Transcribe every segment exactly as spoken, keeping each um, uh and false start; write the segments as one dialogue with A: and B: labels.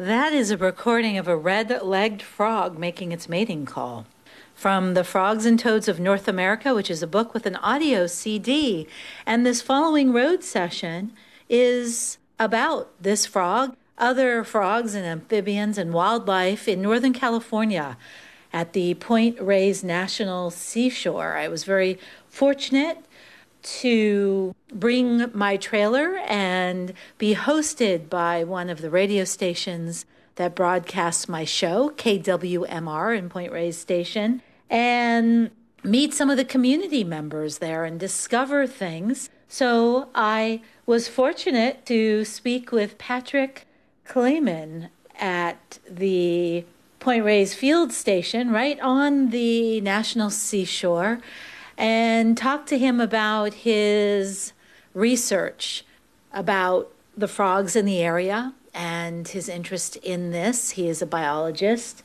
A: That is a recording of a red-legged frog making its mating call from The Frogs and Toads of North America, which is a book with an audio C D. And this following road session is about this frog, other frogs and amphibians and wildlife in Northern California at the Point Reyes National Seashore. I was very fortunate to bring my trailer and be hosted by one of the radio stations that broadcasts my show, K W M R in Point Reyes Station, and meet some of the community members there and discover things. So I was fortunate to speak with Patrick Kleeman at the Point Reyes Field Station right on the National Seashore, and talk to him about his research about the frogs in the area and his interest in this. He is a biologist,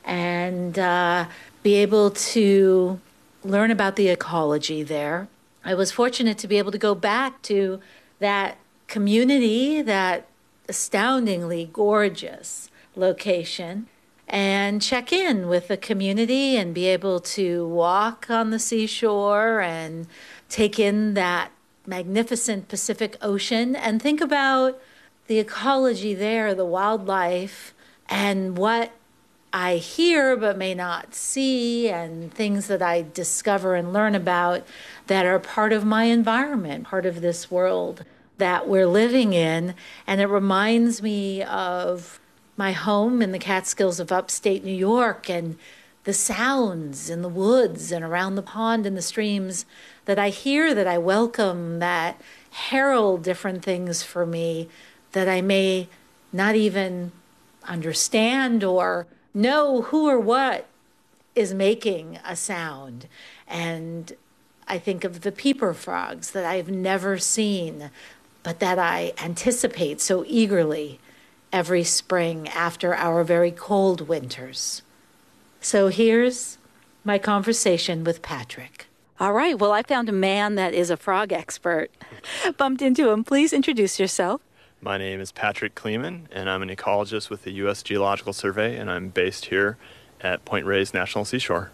A: and uh, be able to learn about the ecology there. I was fortunate to be able to go back to that community, that astoundingly gorgeous location, and check in with the community and be able to walk on the seashore and take in that magnificent Pacific Ocean and think about the ecology there, the wildlife, and what I hear but may not see, and things that I discover and learn about that are part of my environment, part of this world that we're living in. And it reminds me of my home in the Catskills of upstate New York and the sounds in the woods and around the pond and the streams that I hear, that I welcome, that herald different things for me that I may not even understand or know who or what is making a sound. And I think of the peeper frogs that I've never seen, but that I anticipate so eagerly every spring after our very cold winters. So here's my conversation with Patrick. All right, well, I found a man that is a frog expert. Bumped into him. Please introduce yourself.
B: My name is Patrick Kleeman, and I'm an ecologist with the U S Geological Survey, and I'm based here at Point Reyes National Seashore.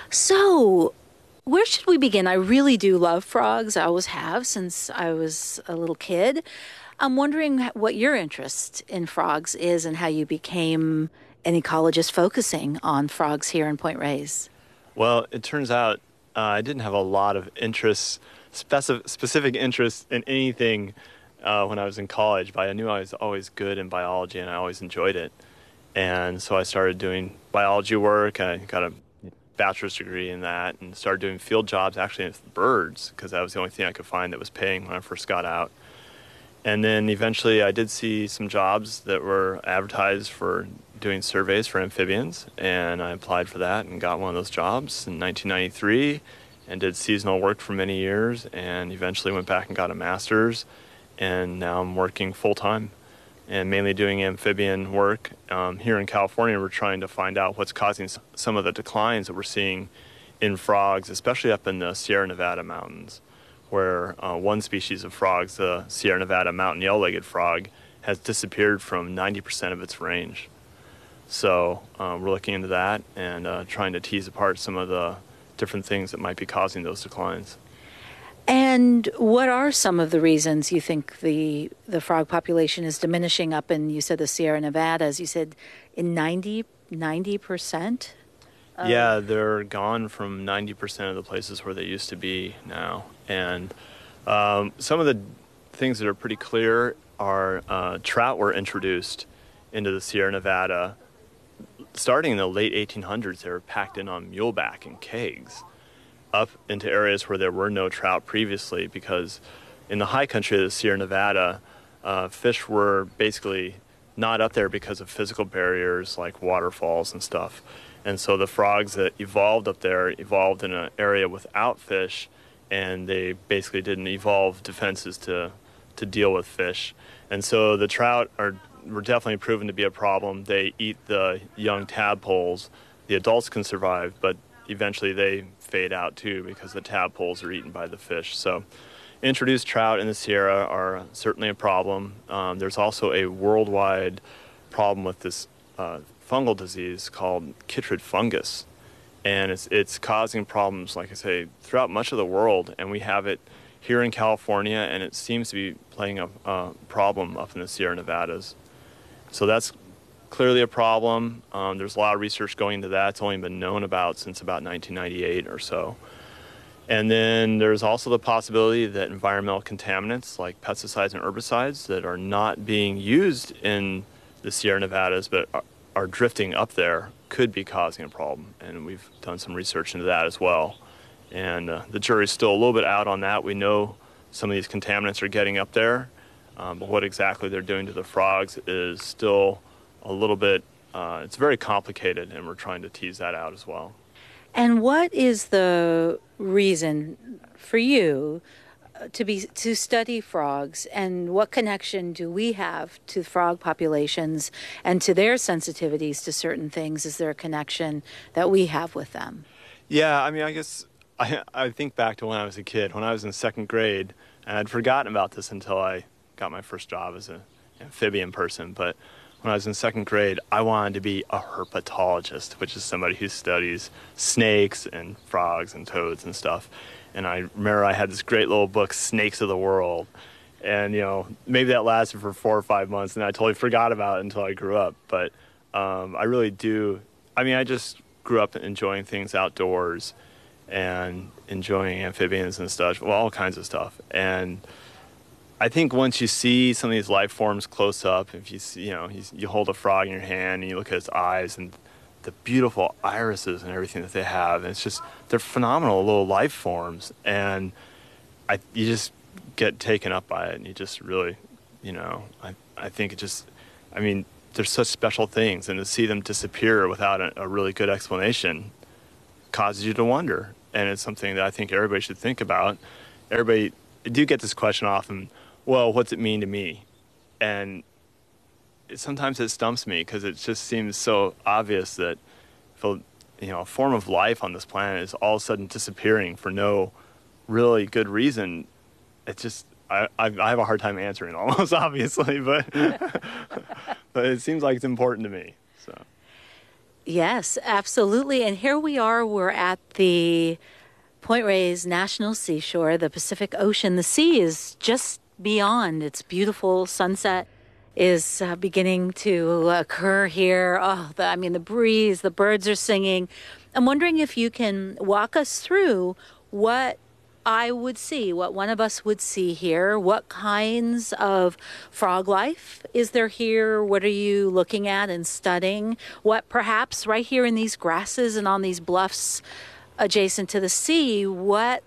A: So, where should we begin? I really do love frogs. I always have since I was a little kid. I'm wondering what your interest in frogs is and how you became an ecologist focusing on frogs here in Point Reyes.
B: Well, it turns out uh, I didn't have a lot of interests, specific, specific interests in anything uh, when I was in college, but I knew I was always good in biology and I always enjoyed it. And so I started doing biology work. I got a bachelor's degree in that and started doing field jobs actually with birds because that was the only thing I could find that was paying when I first got out. And then eventually I did see some jobs that were advertised for doing surveys for amphibians, and I applied for that and got one of those jobs in nineteen ninety-three and did seasonal work for many years and eventually went back and got a master's, and now I'm working full-time and mainly doing amphibian work. Um, here in California, we're trying to find out what's causing some of the declines that we're seeing in frogs, especially up in the Sierra Nevada mountains, where uh, one species of frogs, the Sierra Nevada mountain yellow-legged frog, has disappeared from ninety percent of its range. So uh, we're looking into that and uh, trying to tease apart some of the different things that might be causing those declines.
A: And what are some of the reasons you think the the frog population is diminishing up in, you said, the Sierra Nevadas? You said in ninety percent?
B: Uh, yeah, they're gone from ninety percent of the places where they used to be now. And um, some of the things that are pretty clear are uh, trout were introduced into the Sierra Nevada. Starting in the late eighteen hundreds, they were packed in on muleback and kegs up into areas where there were no trout previously, because in the high country of the Sierra Nevada, uh, fish were basically not up there because of physical barriers like waterfalls and stuff. And so the frogs that evolved up there evolved in an area without fish, and they basically didn't evolve defenses to, to deal with fish. And so the trout are were definitely proven to be a problem. They eat the young tadpoles. The adults can survive, but eventually they fade out too because the tadpoles are eaten by the fish. So introduced trout in the Sierra are certainly a problem. Um, there's also a worldwide problem with this uh, fungal disease called chytrid fungus. And it's, it's causing problems, like I say, throughout much of the world. And we have it here in California, and it seems to be playing a uh, problem up in the Sierra Nevadas. So that's clearly a problem. Um, there's a lot of research going into that. It's only been known about since about nineteen ninety-eight or so. And then there's also the possibility that environmental contaminants like pesticides and herbicides that are not being used in the Sierra Nevadas but are, are drifting up there could be causing a problem. And we've done some research into that as well. And uh, the jury's still a little bit out on that. We know some of these contaminants are getting up there, um, but what exactly they're doing to the frogs is still a little bit, uh, it's very complicated, and we're trying to tease that out as well.
A: And what is the reason for you to be to study frogs, and what connection do we have to frog populations and to their sensitivities to certain things? Is there a connection that we have with them?
B: Yeah, I mean, I guess I, I think back to when I was a kid, when I was in second grade, and I'd forgotten about this until I got my first job as an amphibian person, but when I was in second grade, I wanted to be a herpetologist, which is somebody who studies snakes and frogs and toads and stuff. And I remember I had this great little book, Snakes of the World. And, you know, maybe that lasted for four or five months, and I totally forgot about it until I grew up. But um, I really do. I mean, I just grew up enjoying things outdoors and enjoying amphibians and stuff, well, all kinds of stuff. And I think once you see some of these life forms close up, if you see, you know, you, you hold a frog in your hand and you look at its eyes and the beautiful irises and everything that they have, and it's just, they're phenomenal little life forms. And I, you just get taken up by it, and you just really, you know, I, I think it just, I mean, they're such special things, and to see them disappear without a, a really good explanation causes you to wonder. And it's something that I think everybody should think about. Everybody, I do get this question often, well, what's it mean to me? And it, sometimes it stumps me because it just seems so obvious that if a, you know, a form of life on this planet is all of a sudden disappearing for no really good reason. It just, I, I, I have a hard time answering almost, obviously, but but it seems like it's important to me. So.
A: Yes, absolutely. And here we are, we're at the Point Reyes National Seashore, the Pacific Ocean. The sea is just beyond. It's beautiful. Sunset is uh, beginning to occur here. Oh, the, I mean, the breeze, the birds are singing. I'm wondering if you can walk us through what I would see, what one of us would see here. What kinds of frog life is there here? What are you looking at and studying? What perhaps right here in these grasses and on these bluffs adjacent to the sea, what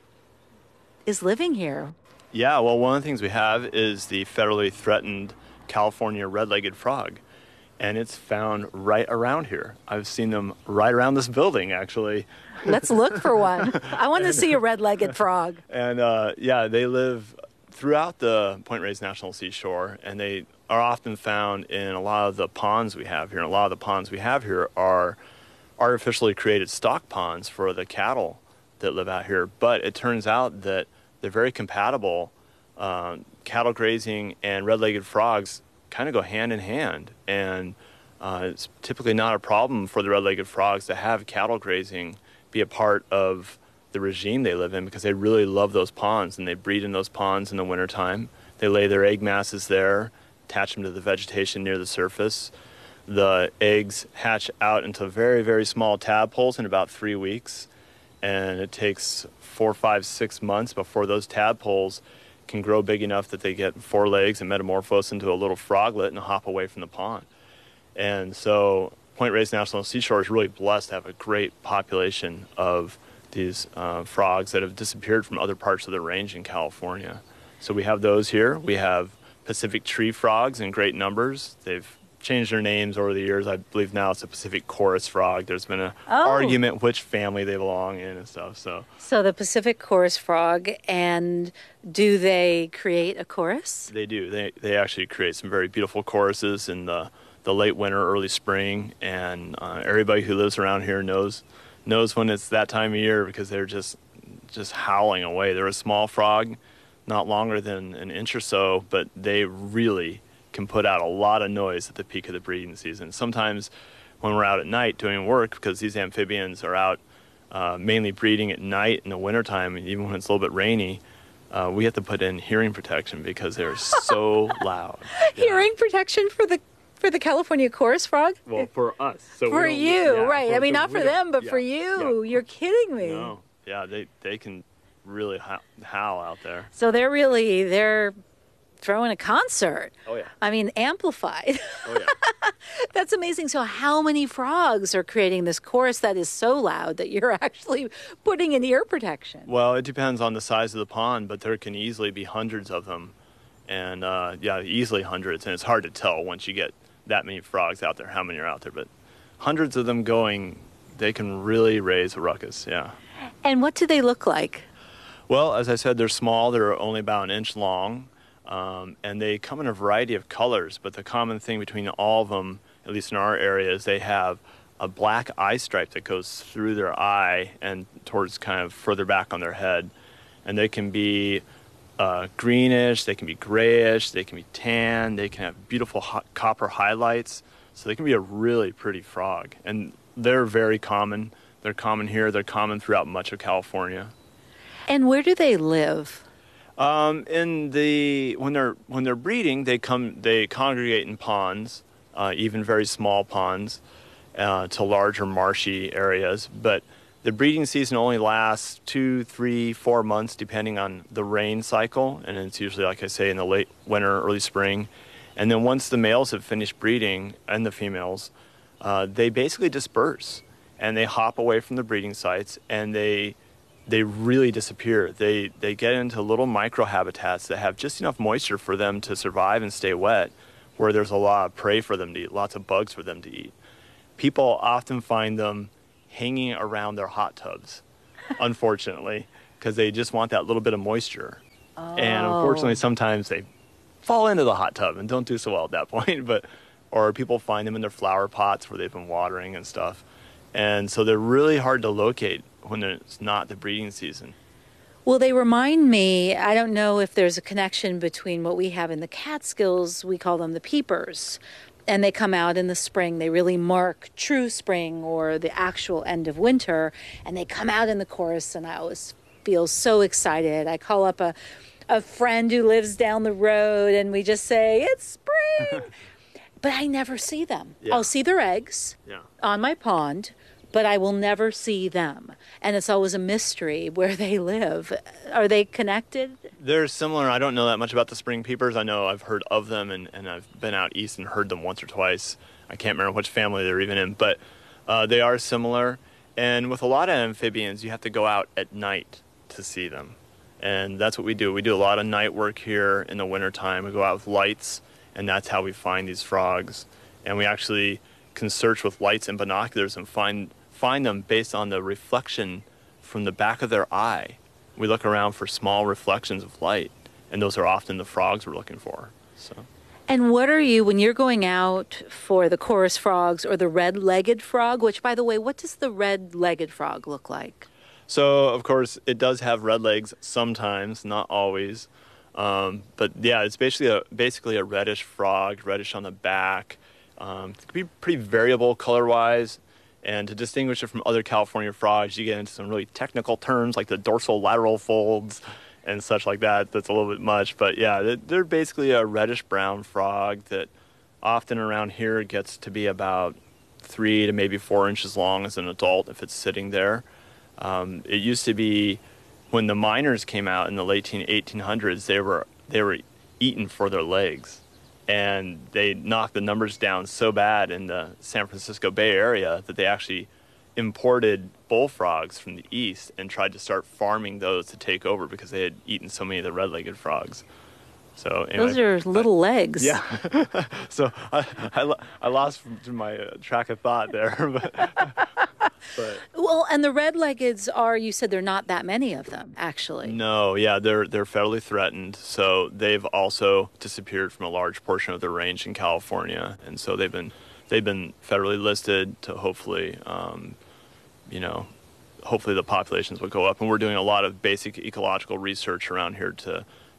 A: is living here?
B: Yeah, well, one of the things we have is the federally threatened California red-legged frog, and it's found right around here. I've seen them right around this building, actually.
A: Let's look for one. I want to see a red-legged frog.
B: And uh, yeah, they live throughout the Point Reyes National Seashore, and they are often found in a lot of the ponds we have here. And a lot of the ponds we have here are artificially created stock ponds for the cattle that live out here. But it turns out that they're very compatible. Um, cattle grazing and red-legged frogs kind of go hand in hand, and uh, it's typically not a problem for the red-legged frogs to have cattle grazing be a part of the regime they live in, because they really love those ponds, and they breed in those ponds in the wintertime. They lay their egg masses there, attach them to the vegetation near the surface. The eggs hatch out into very, very small tadpoles in about three weeks, and it takes four, five, six months before those tadpoles can grow big enough that they get four legs and metamorphose into a little froglet and hop away from the pond. And so Point Reyes National Seashore is really blessed to have a great population of these uh, frogs that have disappeared from other parts of the range in California. So we have those here. We have Pacific tree frogs in great numbers. They've changed their names over the years. I believe now it's a Pacific chorus frog. There's been an
A: oh.
B: argument which family they belong in and stuff. So,
A: so the Pacific chorus frog, and do they create a chorus?
B: They do. They they actually create some very beautiful choruses in the, the late winter, early spring, and uh, everybody who lives around here knows knows when it's that time of year, because they're just just howling away. They're a small frog, not longer than an inch or so, but they really can put out a lot of noise at the peak of the breeding season. Sometimes when we're out at night doing work, because these amphibians are out uh, mainly breeding at night in the wintertime, even when it's a little bit rainy, uh, we have to put in hearing protection because they're so loud. Yeah.
A: Hearing protection for the for the California chorus frog?
B: Well, for us. So
A: for
B: we
A: you,
B: yeah,
A: right.
B: For,
A: I mean,
B: so
A: not for them, but yeah, for you. Yeah. You're kidding me.
B: No. Yeah, they, they can really howl, howl out there.
A: So they're really, they're throwing a concert.
B: Oh, yeah.
A: I mean, amplified.
B: Oh, yeah.
A: That's amazing. So how many frogs are creating this chorus that is so loud that you're actually putting in ear protection?
B: Well, it depends on the size of the pond, but there can easily be hundreds of them. And, uh, yeah, easily hundreds. And it's hard to tell once you get that many frogs out there, how many are out there. But hundreds of them going, they can really raise a ruckus, yeah.
A: And what do they look like?
B: Well, as I said, they're small. They're only about an inch long. Um, and they come in a variety of colors. But the common thing between all of them, at least in our area, is they have a black eye stripe that goes through their eye and towards kind of further back on their head. And they can be uh, greenish, they can be grayish, they can be tan, they can have beautiful hot copper highlights. So they can be a really pretty frog. And they're very common. They're common here. They're common throughout much of California.
A: And where do they live?
B: Um, in the when they're when they're breeding, they come they congregate in ponds, uh, even very small ponds, uh, to larger marshy areas. But the breeding season only lasts two, three, four months, depending on the rain cycle, and it's usually, like I say, in the late winter, early spring. And then once the males have finished breeding and the females, uh, they basically disperse. And they hop away from the breeding sites, and they they really disappear. They they get into little microhabitats that have just enough moisture for them to survive and stay wet, where there's a lot of prey for them to eat, lots of bugs for them to eat. People often find them hanging around their hot tubs, unfortunately, because they just want that little bit of moisture. Oh. And unfortunately, sometimes they fall into the hot tub and don't do so well at that point. But or people find them in their flower pots where they've been watering and stuff. And so they're really hard to locate when it's not the breeding season.
A: Well, they remind me, I don't know if there's a connection between what we have in the Catskills, we call them the peepers, and they come out in the spring. They really mark true spring or the actual end of winter, and they come out in the chorus, and I always feel so excited. I call up a, a friend who lives down the road, and we just say, it's spring! But I never see them. Yeah. I'll see their eggs yeah. on my pond, but I will never see them. And it's always a mystery where they live. Are they connected?
B: They're similar. I don't know that much about the spring peepers. I know I've heard of them, and, and I've been out east and heard them once or twice. I can't remember which family they're even in, but uh, they are similar. And with a lot of amphibians, you have to go out at night to see them. And that's what we do. We do a lot of night work here in the wintertime. We go out with lights, and that's how we find these frogs. And we actually can search with lights and binoculars and find find them based on the reflection from the back of their eye. We look around for small reflections of light, and those are often the frogs we're looking for. So.
A: And what are you, when you're going out for the chorus frogs or the red-legged frog, which, by the way, what does the red-legged frog look like?
B: So, of course, it does have red legs sometimes, not always. Um, but yeah, it's basically a basically a reddish frog, reddish on the back. Um, it can be pretty variable color-wise, and to distinguish it from other California frogs, you get into some really technical terms like the dorsal lateral folds and such like that. That's a little bit much, but yeah, they're basically a reddish-brown frog that often around here gets to be about three to maybe four inches long as an adult if it's sitting there. Um, it used to be, when the miners came out in the late eighteen hundreds, they were they were eaten for their legs, and they knocked the numbers down so bad in the San Francisco Bay Area that they actually imported bullfrogs from the east and tried to start farming those to take over because they had eaten so many of the red-legged frogs. So anyway,
A: those are little
B: I,
A: legs.
B: Yeah. So I, I I lost my uh, track of thought there, but. But,
A: well, and the red-leggeds are, you said there are not that many of them, actually.
B: No, yeah, they're they're federally threatened. So they've also disappeared from a large portion of their range in California, and so they've been they've been federally listed to hopefully, um, you know, hopefully the populations will go up. And we're doing a lot of basic ecological research around here to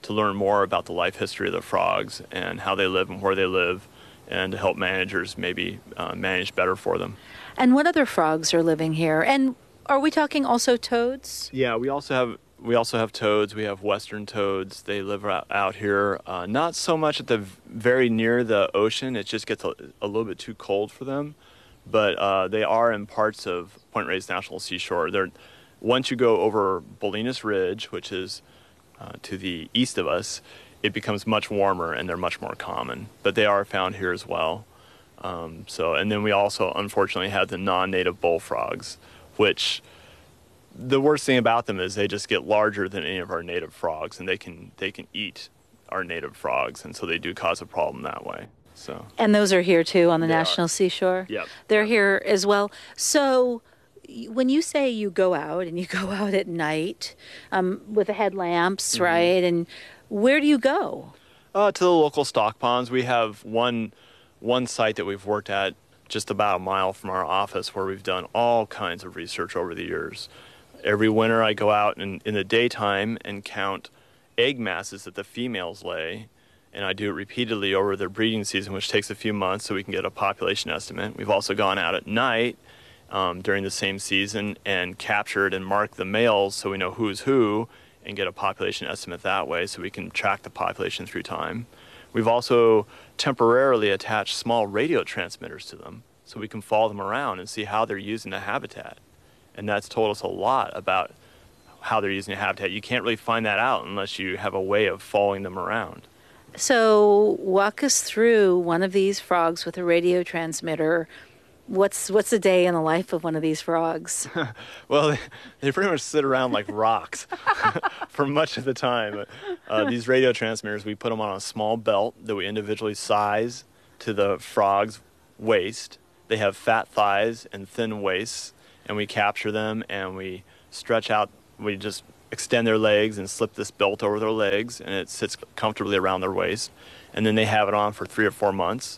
B: to learn more about the life history of the frogs and how they live and where they live, and to help managers maybe uh, manage better for them.
A: And what other frogs are living here? And are we talking also toads?
B: Yeah, we also have we also have toads. We have western toads. They live out, out here, uh, not so much at the very near the ocean. It just gets a, a little bit too cold for them. But uh, they are in parts of Point Reyes National Seashore. They're, once you go over Bolinas Ridge, which is uh, to the east of us, it becomes much warmer and they're much more common. But they are found here as well. Um, so, and then we also, unfortunately, have the non-native bullfrogs, which the worst thing about them is they just get larger than any of our native frogs, and they can they can eat our native frogs, and so they do cause a problem that way. So.
A: And those are here too on the
B: They
A: National
B: are.
A: Seashore?
B: Yep.
A: They're here as well. So y- when you say you go out and you go out at night um, with the headlamps,
B: Mm-hmm.
A: right? And where do you go?
B: Uh, to the local stock ponds. We have one one site that we've worked at just about a mile from our office where we've done all kinds of research over the years. Every winter I go out in, in the daytime and count egg masses that the females lay, and I do it repeatedly over their breeding season, which takes a few months so we can get a population estimate. We've also gone out at night um, during the same season and captured and marked the males so we know who's who and get a population estimate that way so we can track the population through time. We've also temporarily attached small radio transmitters to them so we can follow them around and see how they're using the habitat. And that's told us a lot about how they're using the habitat. You can't really find that out unless you have a way of following them around.
A: So walk us through one of these frogs with a radio transmitter. What's what's a day in the life of one of these frogs?
B: Well, they, they pretty much sit around like rocks for much of the time. Uh, these radio transmitters, we put them on a small belt that we individually size to the frog's waist. They have fat thighs and thin waists, and we capture them and we stretch out, we just extend their legs and slip this belt over their legs, and it sits comfortably around their waist. And then they have it on for three or four months.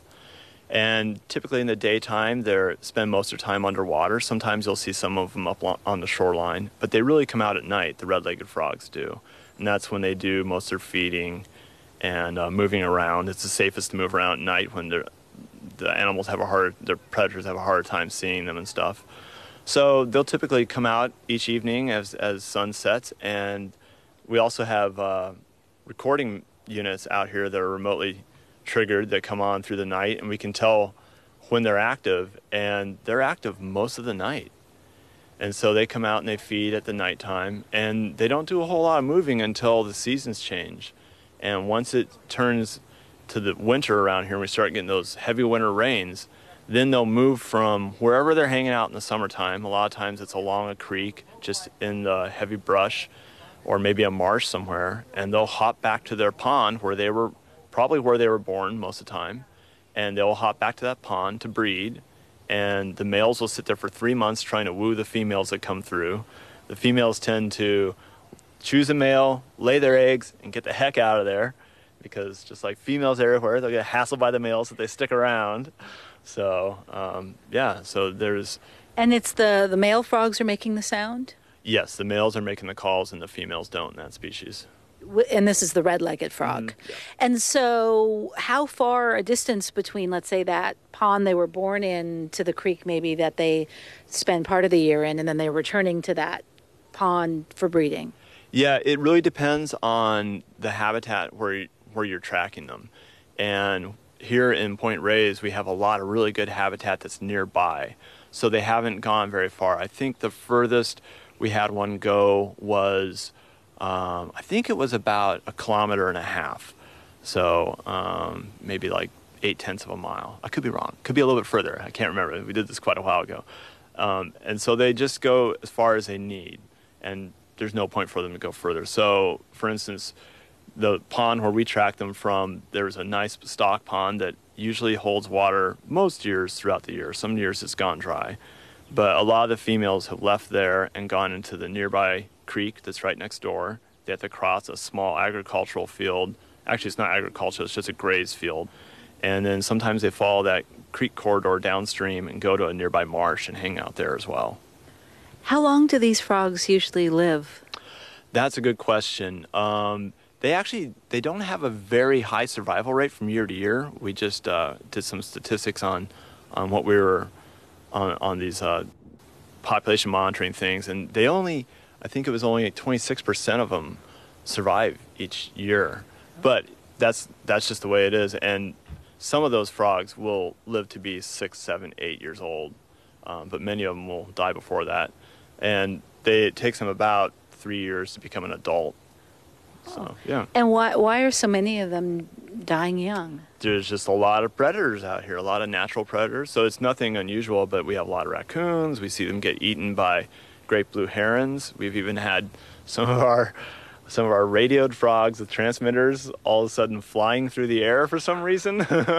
B: And typically in the daytime, they spend most of their time underwater. Sometimes you'll see some of them up on the shoreline, but they really come out at night, the red-legged frogs do. And that's when they do most of their feeding and uh, moving around. It's the safest to move around at night when the animals have a hard, their predators have a hard time seeing them and stuff. So they'll typically come out each evening as, as sun sets, and we also have uh, recording units out here that are remotely triggered that come on through the night, and we can tell when they're active, and they're active most of the night. And so they come out and they feed at the nighttime, and they don't do a whole lot of moving until the seasons change. And once it turns to the winter around here and we start getting those heavy winter rains, then they'll move from wherever they're hanging out in the summertime. A lot of times it's along a creek, just in the heavy brush, or maybe a marsh somewhere, and they'll hop back to their pond where they were, probably where they were born most of the time, and they'll hop back to that pond to breed, and the males will sit there for three months trying to woo the females that come through. The females tend to choose a male, lay their eggs, and get the heck out of there, because just like females everywhere, they'll get hassled by the males if they stick around. So, um, yeah, so there's...
A: And it's the, the male frogs are making the sound?
B: Yes, the males are making the calls and the females don't in that species.
A: W- And this is the red-legged frog.
B: Mm, yeah.
A: And so how far a distance between, let's say, that pond they were born in to the creek maybe that they spend part of the year in, and then they're returning to that pond for breeding?
B: Yeah, it really depends on the habitat where, where you're tracking them. And here in Point Reyes, we have a lot of really good habitat that's nearby. So they haven't gone very far. I think the furthest we had one go was, um, I think it was about a kilometer and a half. So um, maybe like eight tenths of a mile. I could be wrong. Could be a little bit further. I can't remember. We did this quite a while ago. Um, and so they just go as far as they need. And there's no point for them to go further. So, for instance, the pond where we track them from, there's a nice stock pond that usually holds water most years throughout the year. Some years it's gone dry. But a lot of the females have left there and gone into the nearby creek that's right next door. They have to cross a small agricultural field. Actually, it's not agricultural, it's just a graze field. And then sometimes they follow that creek corridor downstream and go to a nearby marsh and hang out there as well.
A: How long do these frogs usually live?
B: That's a good question. Um, They actually they don't have a very high survival rate from year to year. We just uh, did some statistics on on what we were on on these uh, population monitoring things, and they only I think it was only twenty-six percent of them survive each year. But that's that's just the way it is, and some of those frogs will live to be six, seven, eight years old, um, but many of them will die before that, and they, it takes them about three years to become an adult. So yeah.
A: And why why are so many of them dying young?
B: There's just a lot of predators out here, a lot of natural predators. So it's nothing unusual, but we have a lot of raccoons. We see them get eaten by great blue herons. We've even had some of our some of our radioed frogs with transmitters all of a sudden flying through the air for some reason,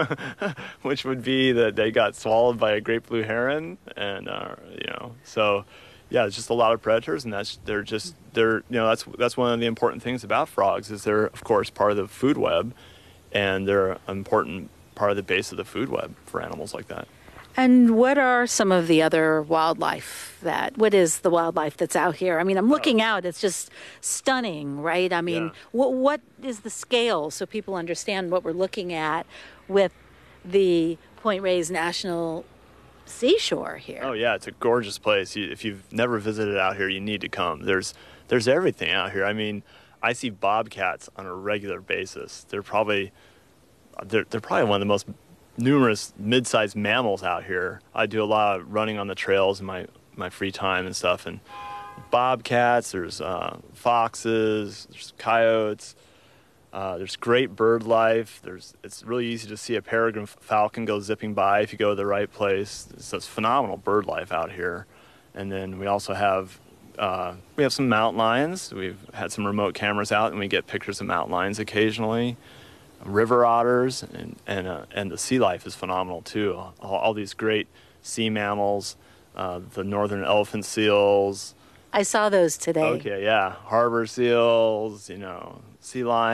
B: which would be that they got swallowed by a great blue heron, and uh, you know, so yeah, it's just a lot of predators, and that's they're just they're you know that's that's one of the important things about frogs is they're of course part of the food web, and they're an important part of the base of the food web for animals like that.
A: And what are some of the other wildlife that, what is the wildlife that's out here? I mean, I'm looking out, it's just stunning, right? I mean,
B: Yeah.
A: what what is the scale so people understand what we're looking at with the Point Reyes National Seashore here?
B: Oh yeah, it's a gorgeous place. You, if you've never visited out here, you need to come. There's there's everything out here. I mean, I see bobcats on a regular basis. They're probably they're they're probably one of the most numerous mid-sized mammals out here. I do a lot of running on the trails in my my free time and stuff, and bobcats, there's uh, foxes, there's coyotes, uh, there's great bird life. There's it's really easy to see a peregrine falcon go zipping by if you go to the right place. So it's phenomenal bird life out here. And then we also have uh, we have some mountain lions. We've had some remote cameras out, and we get pictures of mountain lions occasionally. River otters, and and, uh, and the sea life is phenomenal too. All, all these great sea mammals, uh, the northern elephant seals.
A: I saw those today.
B: Okay, yeah, harbor seals, you know, sea lions.